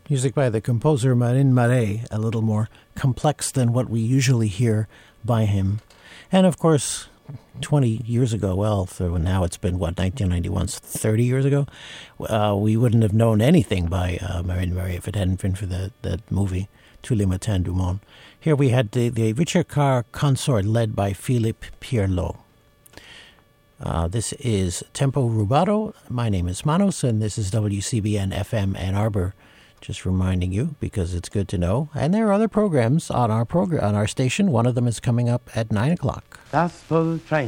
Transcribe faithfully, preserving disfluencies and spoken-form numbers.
Music by the composer Marin Marais, a little more complex than what we usually hear by him. And of course, twenty years ago, well, so now it's been, what, nineteen ninety-one, thirty years ago, uh, we wouldn't have known anything by uh, Marin Marais if it hadn't been for the, that movie, Tous les matins du monde. Here we had the, the Richard Carr consort led by Philippe Pierlot. Uh, this is Tempo Rubato. My name is Manos, and this is W C B N F M Ann Arbor. Just reminding you, because it's good to know. And there are other programs on our program on our station. One of them is coming up at nine o'clock. Das voll train.